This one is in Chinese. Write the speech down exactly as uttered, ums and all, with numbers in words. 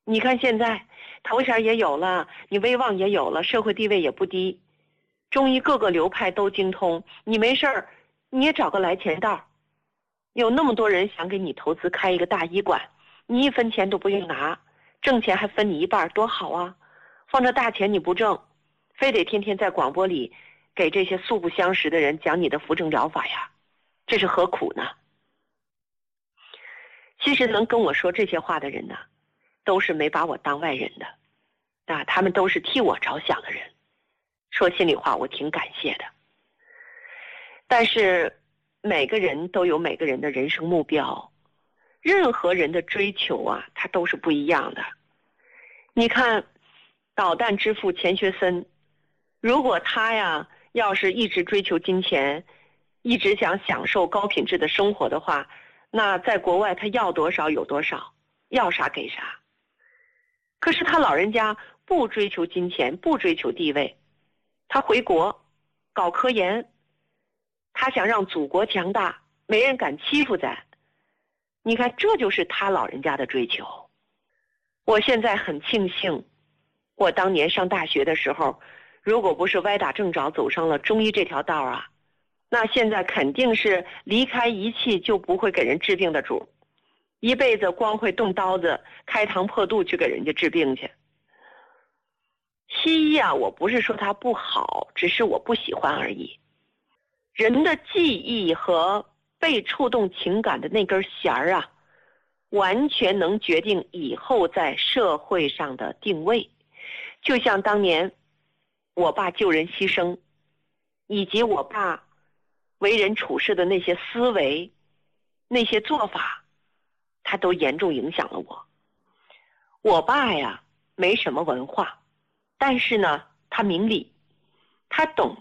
你看现在头衔也有了，你威望也有了，社会地位也不低，中医各个流派都精通，你没事儿你也找个来钱道，有那么多人想给你投资开一个大医馆，你一分钱都不用拿，挣钱还分你一半，多好啊！放着大钱你不挣，非得天天在广播里给这些素不相识的人讲你的扶正疗法呀，这是何苦呢？其实能跟我说这些话的人呢，都是没把我当外人的，啊，他们都是替我着想的人。说心里话，我挺感谢的。但是每个人都有每个人的人生目标，任何人的追求啊，他都是不一样的。你看导弹之父钱学森，如果他呀要是一直追求金钱，一直想享受高品质的生活的话，那在国外他要多少有多少，要啥给啥。可是他老人家不追求金钱，不追求地位，他回国搞科研，他想让祖国强大，没人敢欺负咱。你看，这就是他老人家的追求。我现在很庆幸，我当年上大学的时候，如果不是歪打正着走上了中医这条道啊，那现在肯定是离开仪器就不会给人治病的主，一辈子光会动刀子开膛破肚去给人家治病去。西医啊，我不是说它不好，只是我不喜欢而已。人的记忆和被触动情感的那根弦儿啊，完全能决定以后在社会上的定位。就像当年我爸救人牺牲，以及我爸为人处事的那些思维，那些做法，他都严重影响了我。我爸呀没什么文化，但是呢他明理，他懂